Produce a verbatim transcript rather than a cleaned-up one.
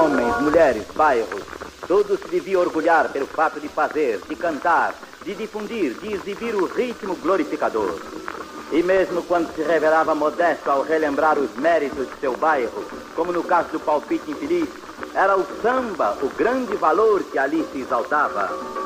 homens, mulheres, bairros, todos se deviam orgulhar pelo fato de fazer, de cantar, de difundir, de exibir o ritmo glorificador. E mesmo quando se revelava modesto ao relembrar os méritos de seu bairro, como no caso do palpite infeliz, era o samba o grande valor que ali se exaltava.